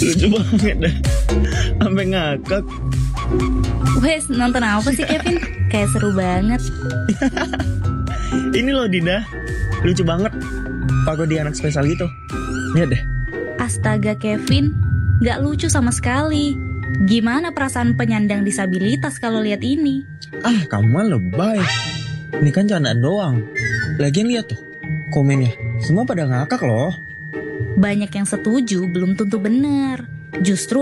Lucu banget dah. Sampai ngakak. Wes, nonton apa sih Kevin? Kayak seru banget. Ini loh Dinda, lucu banget. Pagodi anak spesial gitu. Lihat deh. Astaga Kevin, gak lucu sama sekali. Gimana perasaan penyandang disabilitas kalau lihat ini? Ah, kamu mah lebay. Ini kan candaan doang. Lagian lihat tuh komennya, semua pada ngakak loh. Banyak yang setuju belum tentu benar. Justru